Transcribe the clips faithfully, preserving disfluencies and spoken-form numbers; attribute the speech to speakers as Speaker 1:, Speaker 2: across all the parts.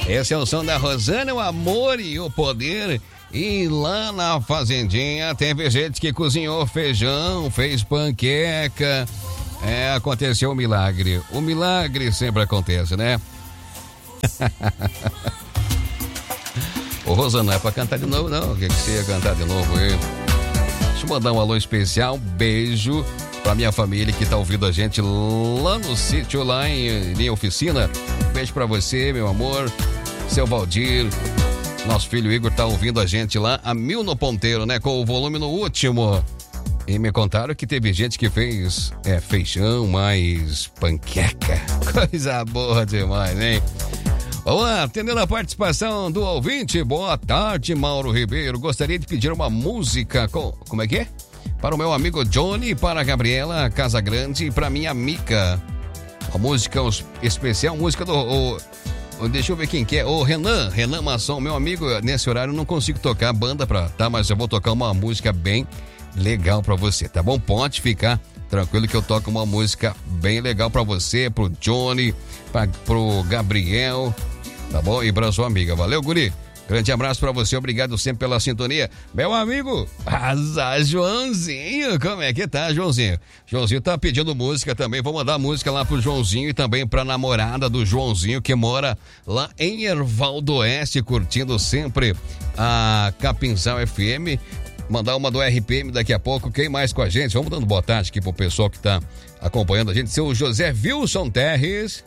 Speaker 1: Esse é o som da Rosana, o amor e o poder. E lá na fazendinha teve gente que cozinhou feijão, fez panqueca. É, aconteceu um milagre. O milagre sempre acontece, né? Ô, Rosana, não é pra cantar de novo, não. O que, que você ia cantar de novo aí? Deixa eu mandar um alô especial, um beijo pra minha família que tá ouvindo a gente lá no sítio, lá em minha oficina. Um beijo pra você, meu amor, seu Valdir. Nosso filho Igor tá ouvindo a gente lá a mil no ponteiro, né? Com o volume no último. E me contaram que teve gente que fez é, feijão, mais panqueca. Coisa boa demais, hein? Vamos lá, atendendo a participação do ouvinte. Boa tarde, Mauro Ribeiro. Gostaria de pedir uma música com... Como é que é? Para o meu amigo Johnny, para a Gabriela Casagrande e para minha amiga. A música especial, música do... O, deixa eu ver quem que é. O Renan, Renan Masson, meu amigo. Nesse horário eu não consigo tocar banda pra... Tá, mas eu vou tocar uma música bem legal pra você, tá bom? Pode ficar tranquilo que eu toco uma música bem legal pra você, pro Johnny, pra, pro Gabriel, tá bom? E pra sua amiga. Valeu, guri. Grande abraço pra você, obrigado sempre pela sintonia. Meu amigo, azar, Joãozinho, como é que tá, Joãozinho? Joãozinho tá pedindo música também, vou mandar música lá pro Joãozinho e também pra namorada do Joãozinho, que mora lá em Ervaldo Oeste, curtindo sempre a Capinzal F M. Mandar uma do R P M daqui a pouco. Quem mais com a gente? Vamos dando boa tarde aqui pro pessoal que tá acompanhando a gente. Seu José Wilson Terres.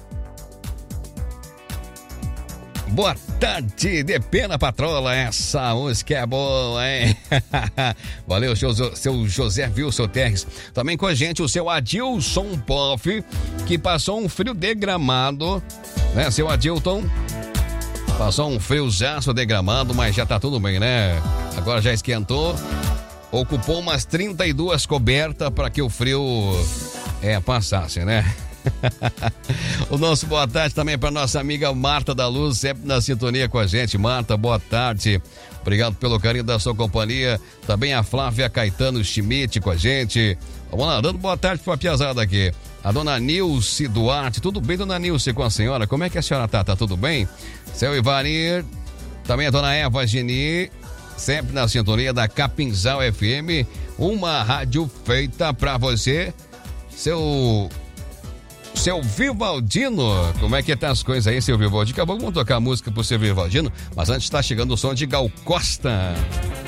Speaker 1: Boa tarde, de pena patrola. Essa música é boa, hein? Valeu, seu, seu José Wilson Terres. Também com a gente o seu Adilson Poff, que passou um frio de Gramado, né, seu Adilton? Passou um friozaço de Gramado, mas já tá tudo bem, né? Agora já esquentou. Ocupou umas trinta e duas cobertas para que o frio é, passasse, né? O nosso boa tarde também para nossa amiga Marta da Luz, sempre na sintonia com a gente. Marta, boa tarde. Obrigado pelo carinho da sua companhia. Também a Flávia Caetano Schmidt com a gente. Vamos lá, dando boa tarde pra piazada aqui. A dona Nilce Duarte. Tudo bem, dona Nilce, com a senhora? Como é que a senhora tá? Tá tudo bem? Seu Ivanir. Também a dona Eva Geni. Sempre na sintonia da Capinzal F M. Uma rádio feita pra você. Seu... Seu Vivaldino, como é que tá as coisas aí, seu Vivaldino? Acabou, vamos tocar a música pro seu Vivaldino, mas antes tá chegando o som de Gal Costa.